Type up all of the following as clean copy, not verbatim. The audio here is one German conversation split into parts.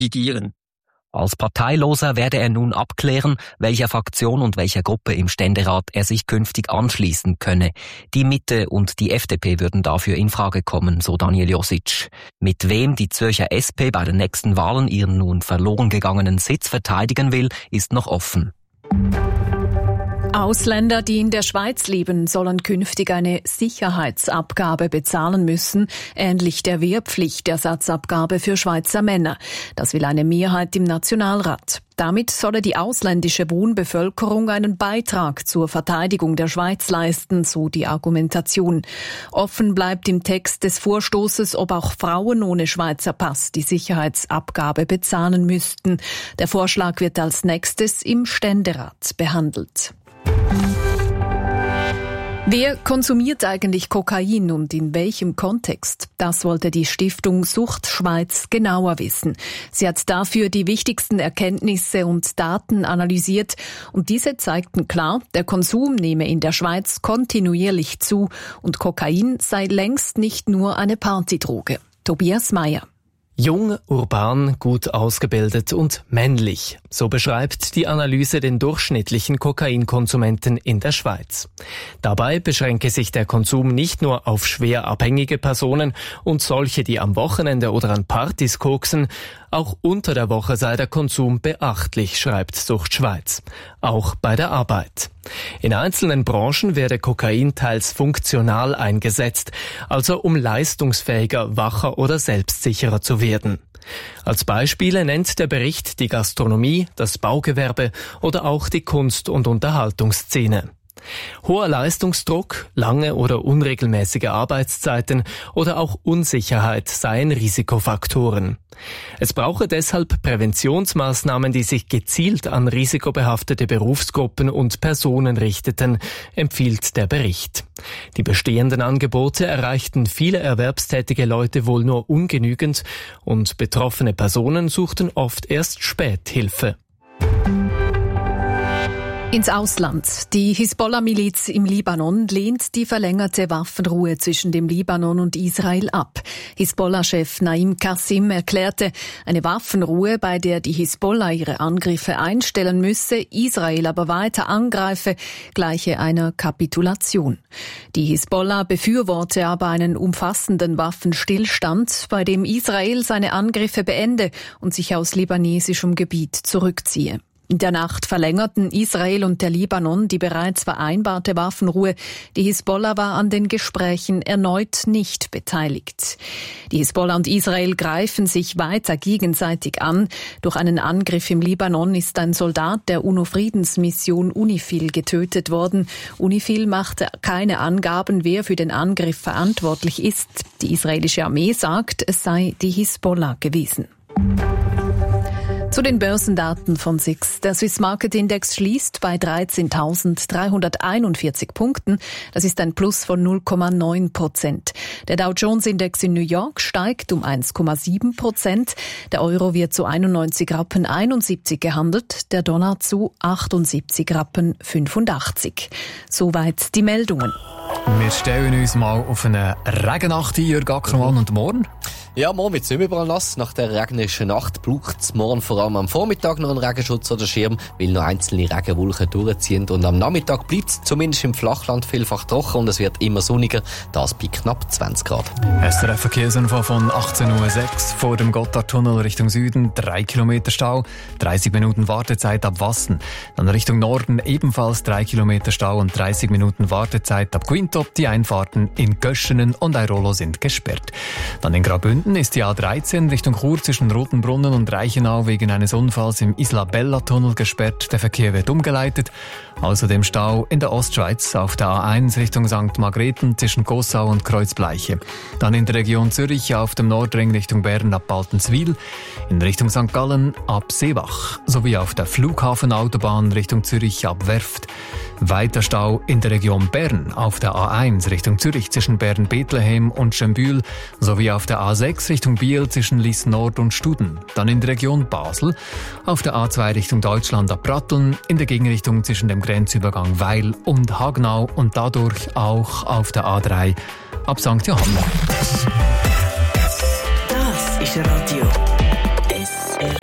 kandidieren. Als Parteiloser werde er nun abklären, welcher Fraktion und welcher Gruppe im Ständerat er sich künftig anschließen könne. Die Mitte und die FDP würden dafür in Frage kommen, so Daniel Josic. Mit wem die Zürcher SP bei den nächsten Wahlen ihren nun verloren gegangenen Sitz verteidigen will, ist noch offen. Ausländer, die in der Schweiz leben, sollen künftig eine Sicherheitsabgabe bezahlen müssen, ähnlich der Wehrpflichtersatzabgabe für Schweizer Männer. Das will eine Mehrheit im Nationalrat. Damit solle die ausländische Wohnbevölkerung einen Beitrag zur Verteidigung der Schweiz leisten, so die Argumentation. Offen bleibt im Text des Vorstoßes, ob auch Frauen ohne Schweizer Pass die Sicherheitsabgabe bezahlen müssten. Der Vorschlag wird als nächstes im Ständerat behandelt. Wer konsumiert eigentlich Kokain und in welchem Kontext? Das wollte die Stiftung Sucht Schweiz genauer wissen. Sie hat dafür die wichtigsten Erkenntnisse und Daten analysiert und diese zeigten klar, der Konsum nehme in der Schweiz kontinuierlich zu und Kokain sei längst nicht nur eine Partydroge. Tobias Meyer. Jung, urban, gut ausgebildet und männlich. So beschreibt die Analyse den durchschnittlichen Kokainkonsumenten in der Schweiz. Dabei beschränke sich der Konsum nicht nur auf schwer abhängige Personen und solche, die am Wochenende oder an Partys koksen. Auch unter der Woche sei der Konsum beachtlich, schreibt Sucht Schweiz. Auch bei der Arbeit. In einzelnen Branchen werde Kokain teils funktional eingesetzt, also um leistungsfähiger, wacher oder selbstsicherer zu werden. Als Beispiele nennt der Bericht die Gastronomie, das Baugewerbe oder auch die Kunst- und Unterhaltungsszene. Hoher Leistungsdruck, lange oder unregelmäßige Arbeitszeiten oder auch Unsicherheit seien Risikofaktoren. Es brauche deshalb Präventionsmaßnahmen, die sich gezielt an risikobehaftete Berufsgruppen und Personen richteten, empfiehlt der Bericht. Die bestehenden Angebote erreichten viele erwerbstätige Leute wohl nur ungenügend und betroffene Personen suchten oft erst spät Hilfe. Ins Ausland. Die Hisbollah-Miliz im Libanon lehnt die verlängerte Waffenruhe zwischen dem Libanon und Israel ab. Hisbollah-Chef Naim Qassim erklärte, eine Waffenruhe, bei der die Hisbollah ihre Angriffe einstellen müsse, Israel aber weiter angreife, gleiche einer Kapitulation. Die Hisbollah befürworte aber einen umfassenden Waffenstillstand, bei dem Israel seine Angriffe beende und sich aus libanesischem Gebiet zurückziehe. In der Nacht verlängerten Israel und der Libanon die bereits vereinbarte Waffenruhe. Die Hisbollah war an den Gesprächen erneut nicht beteiligt. Die Hisbollah und Israel greifen sich weiter gegenseitig an. Durch einen Angriff im Libanon ist ein Soldat der UNO-Friedensmission UNIFIL getötet worden. UNIFIL machte keine Angaben, wer für den Angriff verantwortlich ist. Die israelische Armee sagt, es sei die Hisbollah gewesen. Zu den Börsendaten von SIX. Der Swiss Market Index schließt bei 13.341 Punkten. Das ist ein Plus von 0,9%. Der Dow Jones Index in New York steigt um 1,7%. Der Euro wird zu 91,71 Rappen gehandelt, der Dollar zu 78,85 Rappen. Soweit die Meldungen. Wir stellen uns mal auf eine Regennacht ein, Jürg Ackermann, und morgen? Ja, morgen wird es nicht mehr überall nass. Nach der regnerischen Nacht braucht es morgen vor allem am Vormittag noch einen Regenschutz oder Schirm, weil noch einzelne Regenwolken durchziehen. Und am Nachmittag bleibt es zumindest im Flachland vielfach trocken und es wird immer sonniger. Das bei knapp 20 Grad. SRF-Verkehrsinfo von 18.06 Uhr vor dem Gotthardtunnel Richtung Süden. 3 Kilometer Stau, 30 Minuten Wartezeit ab Wassen. Dann Richtung Norden ebenfalls 3 Kilometer Stau und 30 Minuten Wartezeit ab Quintop. Die Einfahrten in Göschenen und Airolo sind gesperrt. Dann in Graubünden ist die A13 Richtung Chur zwischen Rotenbrunnen und Reichenau wegen eines Unfalls im Isla-Bella-Tunnel gesperrt. Der Verkehr wird umgeleitet. Außerdem Stau in der Ostschweiz auf der A1 Richtung St. Margrethen zwischen Gossau und Kreuzbleiche. Dann in der Region Zürich auf dem Nordring Richtung Bern ab Baltenswil. In Richtung St. Gallen ab Seebach. Sowie auf der Flughafenautobahn Richtung Zürich ab Werft. Weiter Stau in der Region Bern auf der A1 Richtung Zürich zwischen Bern-Bethlehem und Schembühl sowie auf der A6 Richtung Biel zwischen Lyss Nord und Studen. Dann in der Region Basel auf der A2 Richtung Deutschland ab Pratteln, in der Gegenrichtung zwischen dem Grenzübergang Weil und Hagnau und dadurch auch auf der A3 ab St. Johanna. Das ist Radio SRF.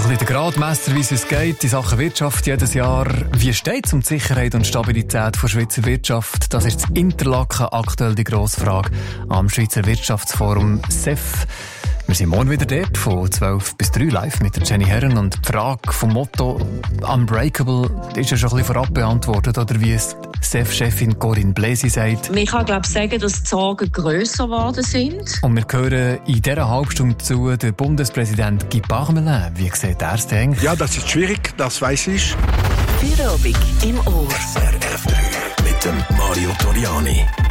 ein bisschen der Gradmesser, wie es geht in Sachen Wirtschaft jedes Jahr. Wie steht es um die Sicherheit und Stabilität der Schweizer Wirtschaft? Das ist in Interlaken aktuell die grosse Frage am Schweizer Wirtschaftsforum SEF. Wir sind morgen wieder dort, von 12 bis 3 live mit der Jenny Herren. Und die Frage vom Motto Unbreakable ist ja schon ein bisschen vorab beantwortet, oder wie es SEF-Chefin Corinne Bläsi sagt. Man kann, glaube ich, sagen, dass die Sorgen grösser geworden sind. Und wir hören in dieser Halbstunde zu den Bundespräsident Guy Parmelin. Wie sieht er es denn? Ja, das ist schwierig, das weiss ich. Feierabend im Ohr. SRF 3 mit dem Mario Toriani.